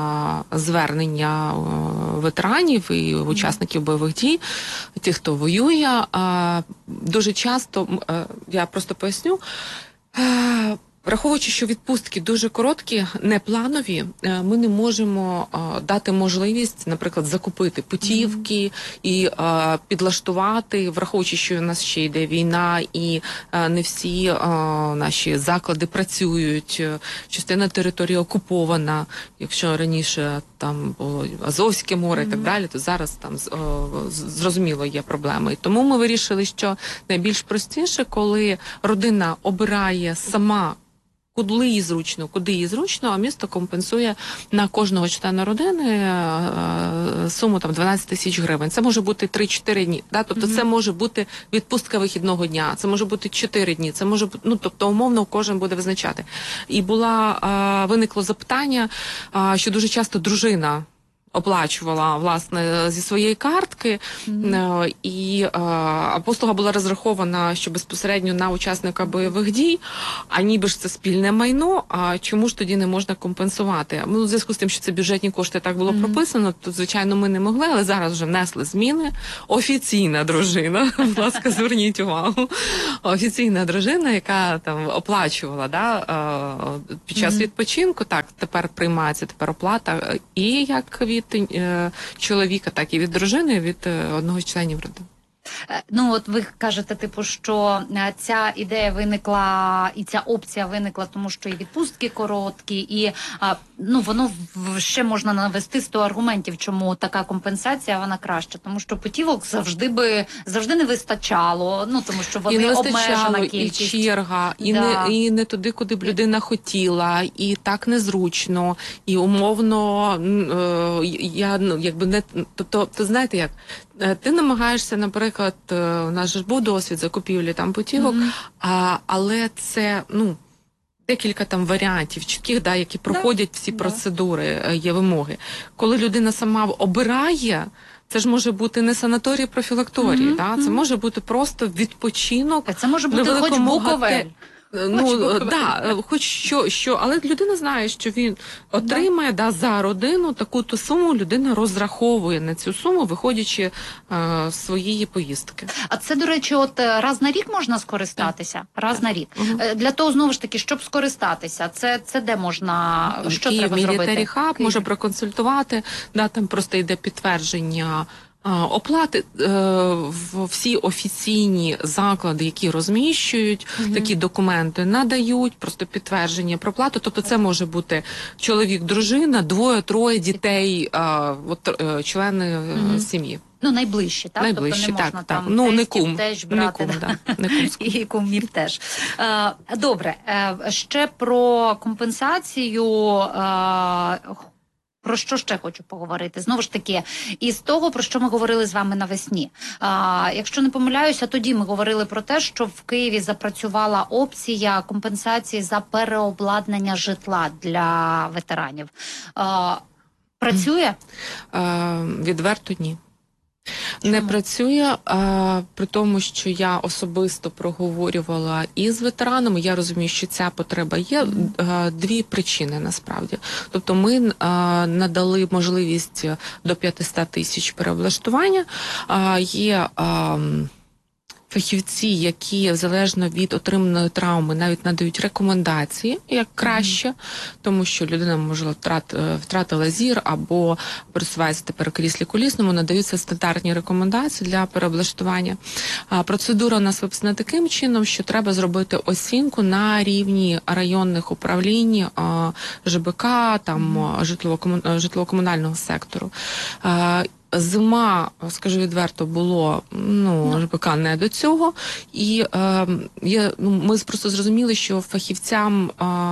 е, звернення е, ветеранів і учасників бойових дій, тих, хто воює. Е, дуже часто, е, я просто поясню, е, враховуючи, що відпустки дуже короткі, непланові, ми не можемо а, дати можливість, наприклад, закупити путівки mm-hmm. і а, підлаштувати, враховуючи, що у нас ще йде війна і а, не всі а, наші заклади працюють, частина території окупована, якщо раніше там було Азовське море mm-hmm. і так далі, то зараз там о, зрозуміло є проблеми. І тому ми вирішили, що найбільш простіше, коли родина обирає сама, куди їй зручно, куди їй зручно, а місто компенсує на кожного члена родини суму там дванадцять тисяч гривень. Це може бути три-чотири дні. Да? Тобто mm-hmm. це може бути відпустка вихідного дня, це може бути чотири дні, це може бути, ну, тобто умовно кожен буде визначати. І була, а, виникло запитання, а, що дуже часто дружина оплачувала, власне, зі своєї картки, mm-hmm. і а, послуга була розрахована, що безпосередньо на учасника бойових дій, а ніби ж це спільне майно, а чому ж тоді не можна компенсувати? Ну, у зв'язку з тим, що це бюджетні кошти, так було mm-hmm. прописано, то, звичайно, ми не могли, але зараз вже внесли зміни. Офіційна дружина, будь ласка, зверніть увагу, офіційна дружина, яка там оплачувала, да, під час mm-hmm. відпочинку, так, тепер приймається тепер оплата, і як від чоловіка, так і від дружини, від одного з членів родини. Ну, от ви кажете, типу, що ця ідея виникла, і ця опція виникла, тому що і відпустки короткі, і, ну, воно ще можна навести сто аргументів, чому така компенсація, вона краща. Тому що путівок завжди би, завжди не вистачало, ну, тому що вони обмежена кількість. І черга, і, да. не, і не туди, куди б людина хотіла, і так незручно, і умовно, е, я, ну, якби не, тобто, то знаєте як, ти намагаєшся, наприклад, у нас же був досвід закупівлі там путівок, mm-hmm. а, але це, ну, декілька там варіантів чітких, да, які проходять yeah. всі yeah. процедури, є вимоги. Коли людина сама обирає, це ж може бути не санаторій, профілакторій, mm-hmm. да? Це може бути просто відпочинок. Це може бути хоч Буковель. Ну, да, хоч що, що, але людина знає, що він отримає да. Да, за родину таку-то суму, людина розраховує на цю суму, виходячи е, з своєї поїздки. А це, до речі, от раз на рік можна скористатися? Так. Раз так. на рік. Угу. Для того, знову ж таки, щоб скористатися, це, це де можна, що Київ треба зробити? Military Hub може проконсультувати, да, там просто йде підтвердження оплати. В всі офіційні заклади, які розміщують mm-hmm. такі документи, надають просто підтвердження про плату. Тобто це може бути чоловік, дружина, двоє-троє дітей, от, члени mm-hmm. сім'ї. Ну, найближчі, так? Найближчі, тобто не можна так, там так. Ну, тестів не кум, теж брати. Не кум, да. не кум. І кумів теж. Добре, ще про компенсацію. Про що ще хочу поговорити? Знову ж таки, із того, про що ми говорили з вами навесні. А, якщо не помиляюся, тоді ми говорили про те, що в Києві запрацювала опція компенсації за переобладнання житла для ветеранів. А, працює? А, відверто ні. Чому? Не працює, а, при тому, що я особисто проговорювала із ветеранами, я розумію, що ця потреба є. А, дві причини насправді. Тобто ми а, надали можливість до п'ятсот тисяч переоблаштування. А, є а, фахівці, які залежно від отриманої травми навіть надають рекомендації, як краще, mm-hmm. тому що людина, можливо, втрат, втратила зір або пересувається тепер у кріслі колісному, надаються стандартні рекомендації для переоблаштування. А, процедура у нас виписана таким чином, що треба зробити оцінку на рівні районних управлінь, а, ЖБК, там, mm-hmm. житлово-комунального сектору. А, Зима, скажу відверто, було ну, ЖБК не до цього, і е, є, ну, ми просто зрозуміли, що фахівцям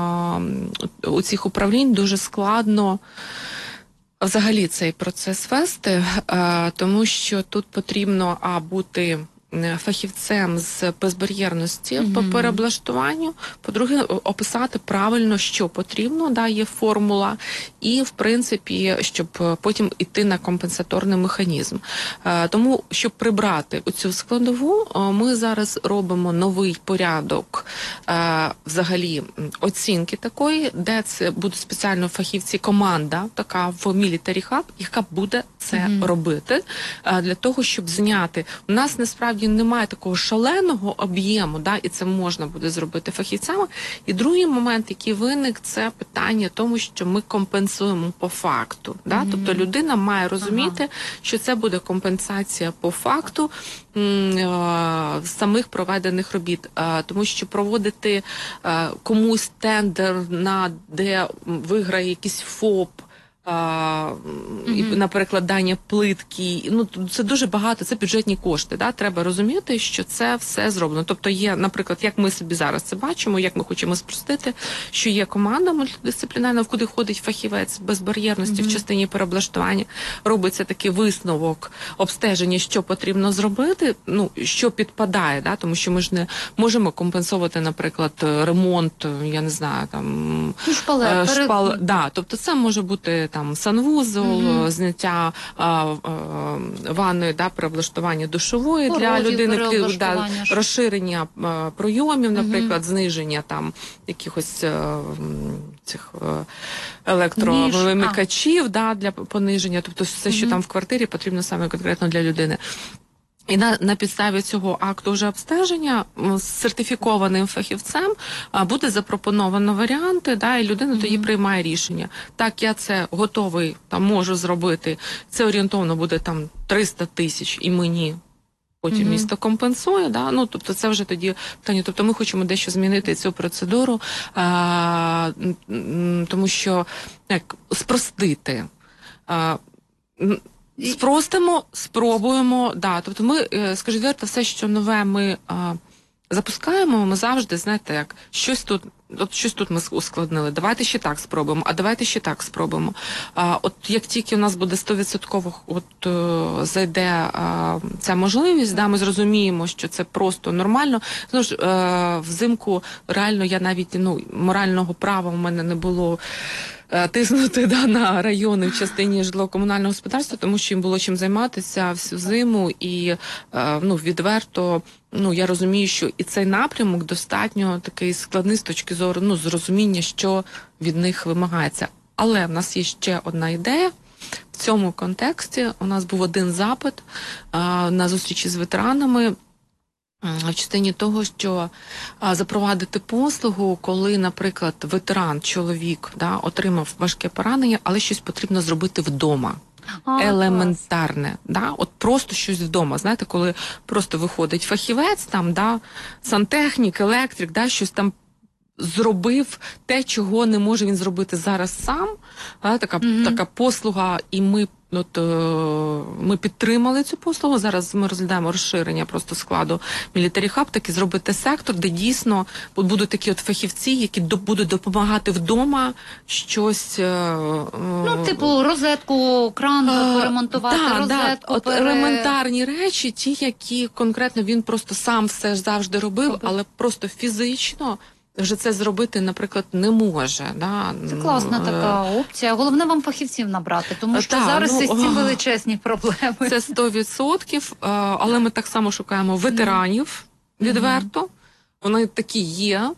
е, у цих управлінь дуже складно взагалі цей процес вести, е, тому що тут потрібно а, бути фахівцем з безбар'єрності mm-hmm. по переоблаштуванню, по-друге, описати правильно, що потрібно, да, є формула, і, в принципі, щоб потім йти на компенсаторний механізм. Е, тому, щоб прибрати оцю складову, ми зараз робимо новий порядок е, взагалі оцінки такої, де це будуть спеціально фахівці, команда така в Military Hub, яка буде це mm-hmm. робити, е, для того, щоб зняти. У нас, насправді, немає такого шаленого об'єму, да, і це можна буде зробити фахівцями. І другий момент, який виник, це питання тому, що ми компенсуємо по факту. Да? Mm-hmm. Тобто людина має розуміти, ага. що це буде компенсація по факту м- е- самих проведених робіт. Е- тому що проводити е- комусь тендер, на де виграє якийсь ФОП, А, і на перекладання плитки, ну це дуже багато, це бюджетні кошти. Да? Треба розуміти, що це все зроблено. Тобто є, наприклад, як ми собі зараз це бачимо, як ми хочемо спростити, що є команда мультидисциплінарна, в куди входить фахівець безбар'єрності mm-hmm. в частині переоблаштування, робиться такий висновок, обстеження, що потрібно зробити, ну що підпадає, да? Тому що ми ж не можемо компенсувати, наприклад, ремонт, я не знаю, там шпалер, шпал, перед... да, тобто це може бути там санвузол, mm-hmm. зняття а, а, ванної, да, переоблаштування душової Порозів, для людини, да, розширення а, пройомів, наприклад, mm-hmm. зниження там якихось а, цих електровимикачів, да, для пониження, тобто все, mm-hmm. що там в квартирі, потрібно саме конкретно для людини. І на, на підставі цього акту вже обстеження з сертифікованим фахівцем а, буде запропоновано варіанти, да, і людина mm-hmm. тоді приймає рішення. Так, я це готовий, там, можу зробити, це орієнтовно буде там триста тисяч і мені потім mm-hmm. місто компенсує, да, ну, тобто це вже тоді питання. Тобто ми хочемо дещо змінити цю процедуру, а, тому що, як, спростити. А, Спростимо, спробуємо, да. Тобто ми, скажу відверто, все, що нове ми а, запускаємо, ми завжди, знаєте, як, щось тут, от щось тут ми ускладнили, давайте ще так спробуємо, а давайте ще так спробуємо. А, от як тільки у нас буде сто відсотків от, е, зайде а, ця можливість, да, ми зрозуміємо, що це просто нормально. Знову ж, е, взимку реально я навіть, ну, морального права у мене не було тиснути да, на райони в частині житлово-комунального господарства, тому що їм було чим займатися всю зиму і ну, відверто, ну, я розумію, що і цей напрямок достатньо такий складний з точки зору, ну, зрозуміння, що від них вимагається. Але в нас є ще одна ідея. В цьому контексті у нас був один запит а, на зустрічі з ветеранами в частині того, що а, запровадити послугу, коли, наприклад, ветеран, чоловік, да, отримав важке поранення, але щось потрібно зробити вдома. А, елементарне, да, от просто щось вдома. Знаєте, коли просто виходить фахівець, там, да, сантехнік, електрик, да, щось там зробив те, чого не може він зробити зараз сам. Да, така, mm-hmm. така послуга, і ми, от, ми підтримали цю послугу. Зараз ми розглядаємо розширення просто складу Military Hub, таки зробити сектор, де дійсно будуть такі от фахівці, які до, будуть допомагати вдома щось... Ну, типу, розетку, кран а, поремонтувати, да, розетку. Да, от пере... елементарні речі, ті, які конкретно він просто сам все завжди робив, Робив. але просто фізично вже це зробити, наприклад, не може. Да? Це класна така опція. Головне вам фахівців набрати, тому що так, зараз ну, із цим величезні проблеми. Це сто відсотків, але ми так само шукаємо ветеранів відверто. Вони такі є.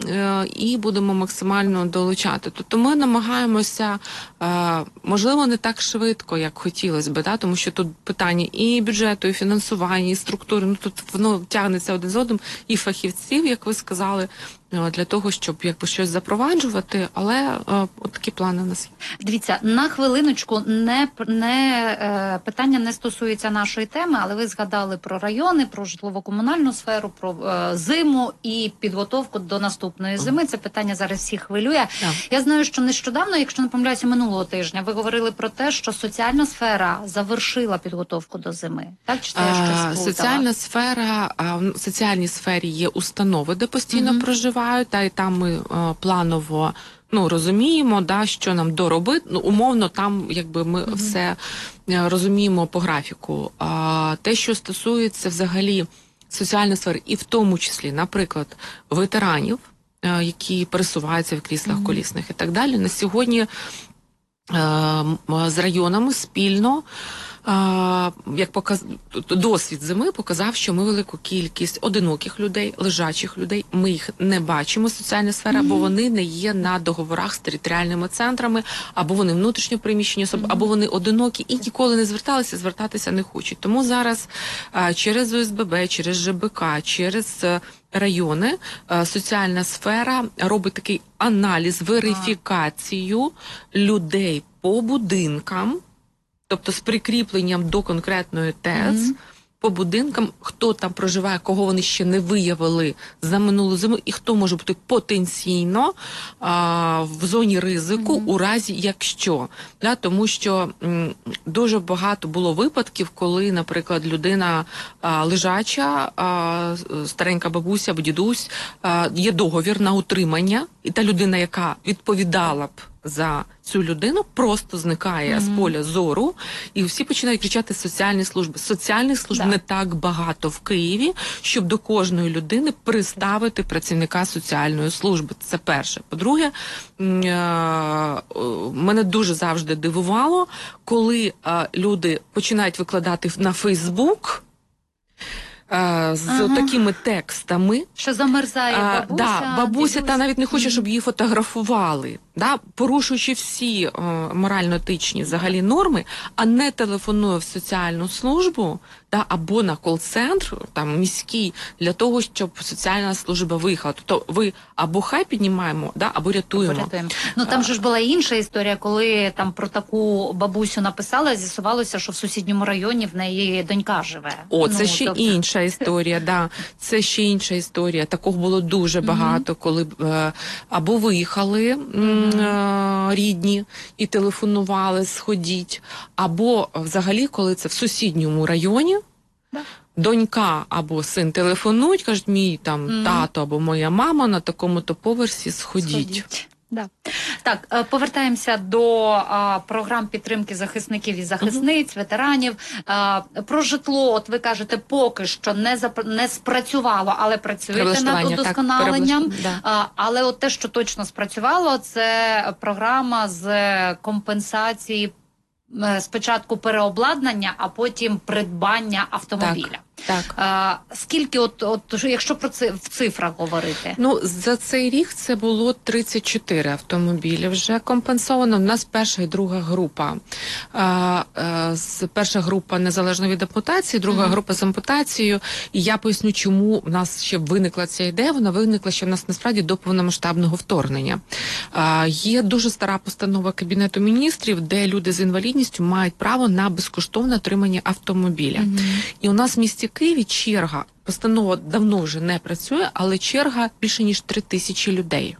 І будемо максимально долучати. Тобто ми намагаємося, можливо, не так швидко, як хотілося б, да? Тому що тут питання і бюджету, і фінансування, і структури, ну тут воно тягнеться один з одним, і фахівців, як ви сказали, для того, щоб якби щось запроваджувати, але от такі плани у нас є. Дивіться, на хвилиночку, не, не питання не стосується нашої теми, але ви згадали про райони, про житлово-комунальну сферу, про е, зиму і підготовку до наступної зими. Це питання зараз всіх хвилює. Yeah. Я знаю, що нещодавно, якщо не помиляюся, минулого тижня, ви говорили про те, що соціальна сфера завершила підготовку до зими. Так, чи це я щось сплутала? Соціальна сфера, в соціальній сфері є установи, де постійно mm-hmm. проживають, та і там ми а, планово ну, розуміємо, да, що нам доробити. Ну, умовно, там якби ми mm-hmm. все а, розуміємо по графіку. А те, що стосується взагалі соціальної сфери, і в тому числі, наприклад, ветеранів, а, які пересуваються в кріслах mm-hmm. колісних і так далі, на сьогодні а, з районами спільно А, як показ... досвід зими показав, що ми велику кількість одиноких людей, лежачих людей, ми їх не бачимо, соціальна сфера, mm-hmm. або вони не є на договорах з територіальними центрами, або вони внутрішньо переміщені особи, mm-hmm. або вони одинокі і ніколи не зверталися, звертатися не хочуть. Тому зараз а, через О С Б Б, через Ж Б К, через а, райони а, соціальна сфера робить такий аналіз, верифікацію ah. людей по будинкам, тобто з прикріпленням до конкретної ТЕЦ, mm-hmm. по будинкам, хто там проживає, кого вони ще не виявили за минулу зиму, і хто може бути потенційно а, в зоні ризику mm-hmm. у разі, якщо. Да, тому що м, дуже багато було випадків, коли, наприклад, людина а, лежача, а, старенька бабуся або дідусь, а, є договір на утримання, і та людина, яка відповідала б за цю людину, просто зникає mm-hmm. з поля зору, і всі починають кричати соціальні служби. Соціальних служб да. не так багато в Києві, щоб до кожної людини приставити працівника соціальної служби. Це перше. По-друге, мене дуже завжди дивувало, коли люди починають викладати на Фейсбук з ага. такими текстами. Що замерзає бабуся. А, да, бабуся дідусь. Та навіть не хоче, щоб її фотографували. Да, порушуючи всі е, морально-етичні взагалі норми, а не телефонує в соціальну службу, да, або на кол-центр, там, міський, для того, щоб соціальна служба виїхала. Тобто ви або хай піднімаємо, да, або рятуємо. Або рятуємо. Ну там же ж була інша історія, коли там про таку бабусю написала, з'ясувалося, що в сусідньому районі в неї донька живе. О, це ну, ще тобто... інша історія, да. Це ще інша історія. Такого було дуже багато, mm-hmm. коли е, або виїхали mm-hmm. е, рідні і телефонували, сходіть, або взагалі, коли це в сусідньому районі, да. донька або син телефонують, кажуть, мій там mm-hmm. тато або моя мама на такому-то поверсі, сходіть. сходіть. Да. Так, е, повертаємося до а, програм підтримки захисників і захисниць, ветеранів. А, про житло, от ви кажете, поки що не, зап... не спрацювало, але працюєте над удосконаленням. Так, да. а, але от те, що точно спрацювало, це програма з компенсації е, спочатку переобладнання, а потім придбання автомобіля. Так. Так. А, скільки, от, от, якщо про це в цифрах говорити? Ну, за цей рік це було тридцять чотири автомобілі вже компенсовано. У нас перша і друга група. А, а, з, перша група незалежно від ампутації, друга mm-hmm. група з ампутацією. І я поясню, чому в нас ще виникла ця ідея. Вона виникла ще в нас насправді до повномасштабного вторгнення. А, є дуже стара постанова Кабінету міністрів, де люди з інвалідністю мають право на безкоштовне отримання автомобіля. Mm-hmm. І у нас в місті Києві черга, постанова давно вже не працює, але черга більше ніж три тисячі людей.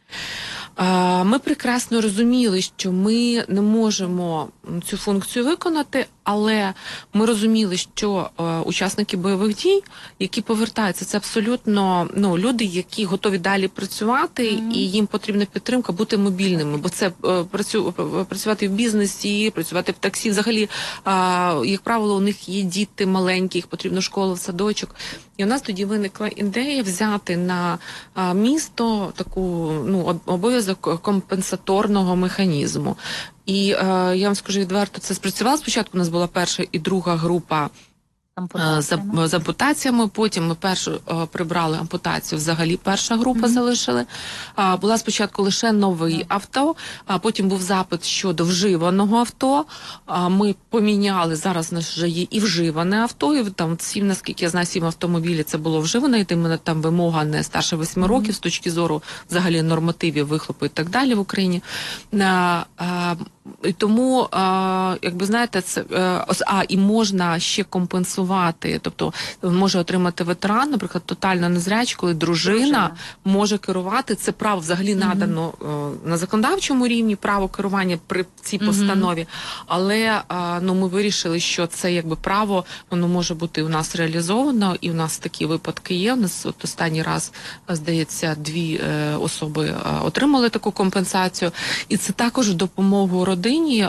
Ми прекрасно розуміли, що ми не можемо цю функцію виконати, але ми розуміли, що е, учасники бойових дій, які повертаються, це абсолютно ну, люди, які готові далі працювати, mm-hmm. і їм потрібна підтримка бути мобільними, бо це е, працю, працювати в бізнесі, працювати в таксі, взагалі, е, як правило, у них є діти маленькі, їх потрібно школу, садочок. І у нас тоді виникла ідея взяти на е, місто таку ну, обов'язок компенсаторного механізму. І е, я вам скажу відверто, це спрацювало. Спочатку у нас була перша і друга група е, з, з ампутаціями, потім ми першу е, прибрали ампутацію, взагалі перша група mm-hmm. залишили. Е, була спочатку лише новий авто, а потім був запит щодо вживаного авто. Е, ми поміняли, зараз у нас вже є і вживане авто, і там сім, наскільки я знаю, сім автомобілів це було вживане, і тим, там вимога не старше восьми mm-hmm. років з точки зору взагалі нормативів вихлопу і так далі в Україні. Е, е, І тому, а, якби знаєте, це а і можна ще компенсувати, тобто може отримати ветеран, наприклад, тотально незрячий, коли дружина, дружина може керувати. Це право взагалі mm-hmm. надано а, на законодавчому рівні, право керування при цій постанові. Mm-hmm. Але а, ну ми вирішили, що це якби право, воно може бути у нас реалізовано, і у нас такі випадки є. У нас от останній раз, здається, дві е, особи е, отримали таку компенсацію, і це також допомогу родині.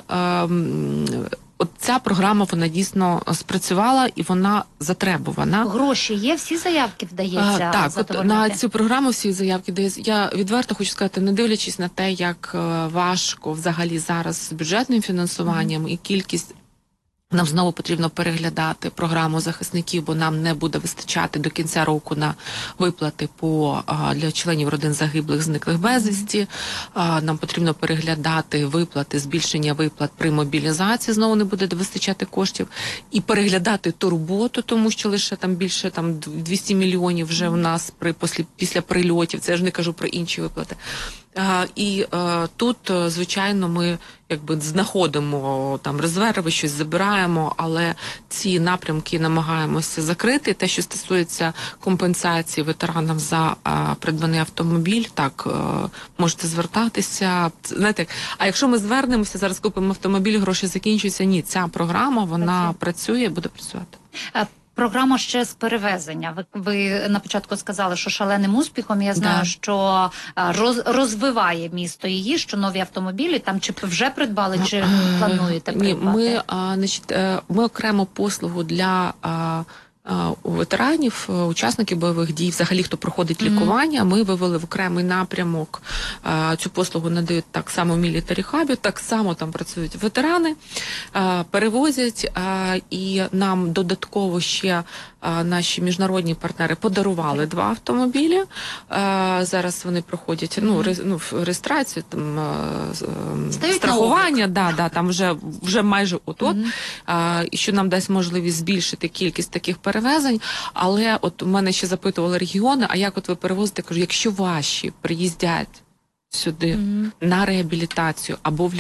От ця програма, вона дійсно спрацювала і вона затребувана. Гроші є? Всі заявки вдається а, Так, от на цю програму всі заявки дається. Я відверто хочу сказати, не дивлячись на те, як важко взагалі зараз з бюджетним фінансуванням mm-hmm. і кількість. Нам знову потрібно переглядати програму захисників, бо нам не буде вистачати до кінця року на виплати по, а, для членів родин загиблих, зниклих безвісті. А, нам потрібно переглядати виплати, збільшення виплат при мобілізації, знову не буде вистачати коштів. І переглядати турботу, тому що лише там більше там, двісті мільйонів вже в нас при, після, після прильотів. Це я ж не кажу про інші виплати. А, і а, тут, звичайно, ми якби знаходимо там резерви, щось забираємо, але ці напрямки намагаємося закрити. Те, що стосується компенсації ветеранам за а, придбаний автомобіль, так, а, можете звертатися. Знаєте, а якщо ми звернемося, зараз купимо автомобіль, гроші закінчуються, ні, ця програма, вона працює і буде працювати. Програма ще з перевезення. Ви, ви на початку сказали, що шаленим успіхом. Я знаю, да. що роз, розвиває місто її, що нові автомобілі там чи вже придбали, чи плануєте придбати? Ні, ми, а, значить, ми окремо послугу для а, у ветеранів, учасників бойових дій, взагалі, хто проходить лікування, mm-hmm. ми вивели в окремий напрямок. А, цю послугу надають так само в мілітарі хабі, так само там працюють ветерани, а, перевозять, а, і нам додатково ще а, наші міжнародні партнери подарували два автомобілі. А, зараз вони проходять ну, mm-hmm. ре, ну, реєстрацію, там, а, страхування, да, да, там вже, вже майже от-от, mm-hmm. а, і що нам дасть можливість збільшити кількість таких перевезень, але от у мене ще запитували регіони, а як от ви перевозите? Я кажу, якщо ваші приїздять сюди mm-hmm. на реабілітацію або в